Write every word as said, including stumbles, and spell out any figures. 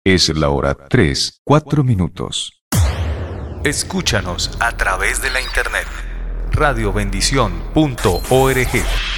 Es la hora tres, cuatro minutos. Escúchanos a través de la internet radio bendición punto org.